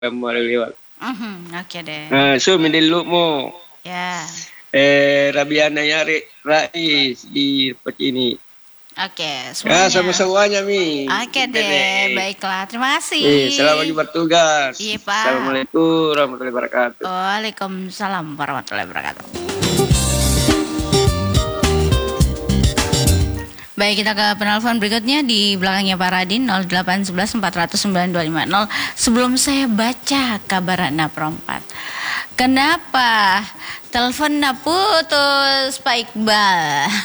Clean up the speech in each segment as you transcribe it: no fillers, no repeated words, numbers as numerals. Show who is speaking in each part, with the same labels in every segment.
Speaker 1: kamu ada lewat.
Speaker 2: Oke deh.
Speaker 1: So mindelu mo.
Speaker 2: Ya.
Speaker 1: Rabiana Yari Rais di tempat ini.
Speaker 2: Oke, semuanya.
Speaker 1: Ya, sama-semuanya Mi.
Speaker 2: Oke deh, baiklah. Terima kasih.
Speaker 1: Selamat lagi bertugas.
Speaker 2: Iya, Pak.
Speaker 1: Assalamualaikum warahmatullahi wabarakatuh.
Speaker 2: Waalaikumsalam warahmatullahi wabarakatuh. Baik, kita ke penelpon berikutnya di belakangnya Pak Radin 0811 400 9250. Sebelum saya baca kabar anak perempat, kenapa teleponnya putus Pak Iqbal?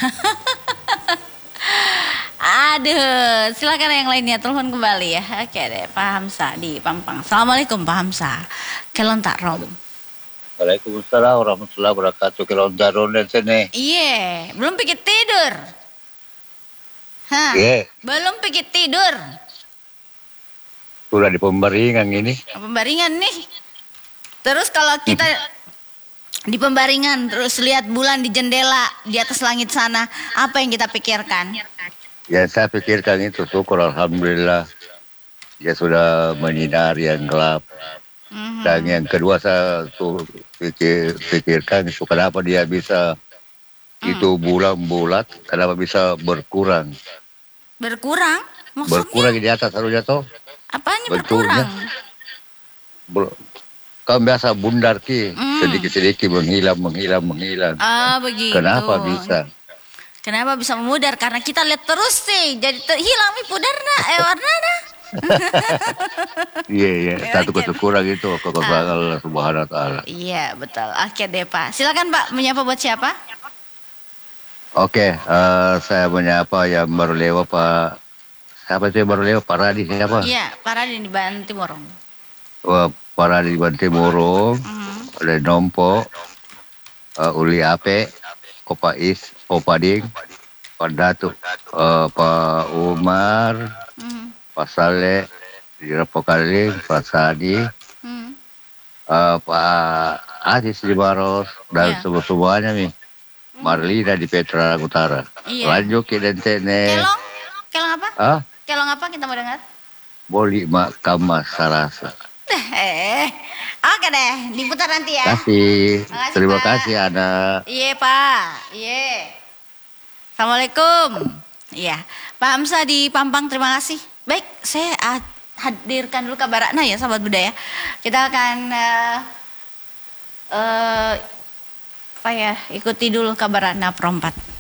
Speaker 2: Aduh, silakan yang lainnya telepon kembali ya. Oke deh, Pak Hamzah di Pampang. Assalamualaikum Pak Hamzah. Kelon tak rom.
Speaker 3: Waalaikumsalam warahmatullahi wabarakatuh. Kelon tak rom dan sini.
Speaker 2: Iya, belum pikir tidur. Hah?
Speaker 3: Iya.
Speaker 2: Belum pikir tidur.
Speaker 3: Sudah di pembaringan ini.
Speaker 2: Pembaringan nih. Terus kalau kita di pembaringan terus lihat bulan di jendela di atas langit sana, apa yang kita pikirkan?
Speaker 3: Ya saya pikirkan itu syukur alhamdulillah. Dia sudah menyinari yang gelap. Dan yang kedua saya tuh pikirkan itu kenapa dia bisa itu bulan bulat, kenapa bisa berkurang?
Speaker 2: Berkurang? Maksudnya?
Speaker 3: Berkurang di atas harusnya toh.
Speaker 2: Apanya berkurang?
Speaker 3: Kan biasa bundar ki, sedikit-sedikit menghilang.
Speaker 2: Ah, begitu.
Speaker 3: Kenapa bisa?
Speaker 2: Kenapa bisa memudar? Karena kita lihat terus sih, jadi hilang nih pudarna, warnana.
Speaker 3: Iya, satu kesyukuran itu kepada Allah Subhanahu wa taala.
Speaker 2: Iya, betul. Oke deh, Pak. Silakan, Pak, menyapa buat siapa?
Speaker 3: Oke, saya menyapa yang baru lewat Pak. Siapa itu yang baru lewat? Pak Radi siapa?
Speaker 2: Iya, Pak Radi di Bantimurung.
Speaker 3: Wah, Pak Radi di Bantimurung. Ada Nompo, Uli Ape, Opa Is, Opa Ding, Pak Datuk, Pak Umar, Pak Saleh, di Rapokaling, Pak Sadi, Pak Aziz di Baros, dan semuanya nih. Marlina di Petra Utara.
Speaker 2: Iya.
Speaker 3: Lanjut ke dentene.
Speaker 2: Kelong apa? Kelong apa kita mau dengar?
Speaker 3: Boli mak kamas sarasa.
Speaker 2: Oke deh, diputar nanti ya.
Speaker 3: Terima kasih Ana.
Speaker 2: Iya Pak, iya. Assalamualaikum. Iya, Pak Hamzah di Pampang, terima kasih. Baik, saya hadirkan dulu kabar Ana ya, sahabat budaya. Kita akan ikuti dulu kabar Ana perempat.